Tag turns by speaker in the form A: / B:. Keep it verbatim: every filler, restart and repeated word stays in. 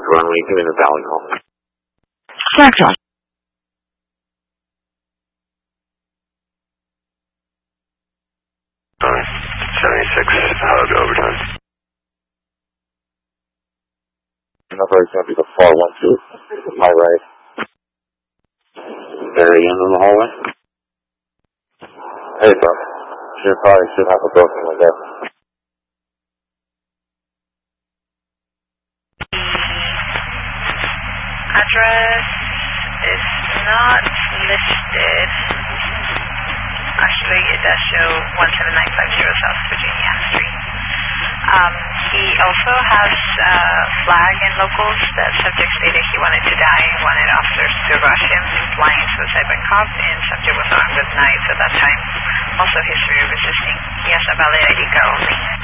A: runway two in the valley call.
B: Central.
C: seventy-six, hug overtime.
A: Number is going to be the four one two, my right. Very end in the hallway. Hey, bro. Should probably should have a broken window.
D: Address is not listed. Actually, it does show one seven nine five zero South Virginia Street. Um, he also has a flag and locals that subject stated he wanted to die, wanted officers to rush him, implying suicide by cop, and subject was armed with knives at that time. Also history of resisting. He has a valid I D card only.